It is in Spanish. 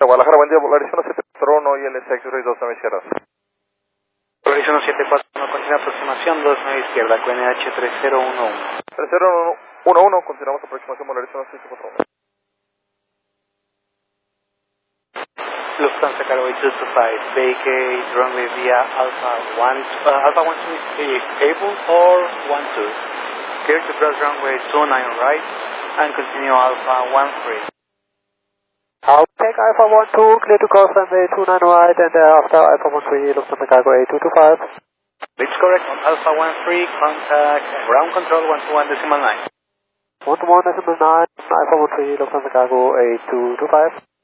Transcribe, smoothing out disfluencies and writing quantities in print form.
Guadalajara, buen día, Volaris 1741 y LSX 29 izquierda. Volaris 1741, continúa aproximación 29 izquierda, QNH 3011. 3011, continuamos aproximación Volaris 1741. Lufthansa Cargo 225, vacate runway via Alpha 12 is stable or 12. Clear to cross runway 29 right and continue Alpha 13. I'll take Alpha 12, clear to cross runway 29 right and after Alpha 13, Lufthansa Cargo 8225. It's correct on Alpha 13, contact ground control 121.9. 121.9, Alpha 13, Lufthansa Cargo 8225.